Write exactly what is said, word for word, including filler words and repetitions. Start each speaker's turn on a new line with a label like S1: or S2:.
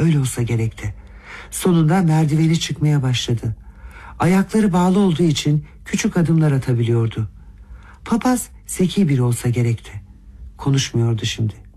S1: Öyle olsa gerekti. Sonunda merdiveni çıkmaya başladı. Ayakları bağlı olduğu için küçük adımlar atabiliyordu. Papaz zeki biri olsa gerekti. Konuşmuyordu şimdi.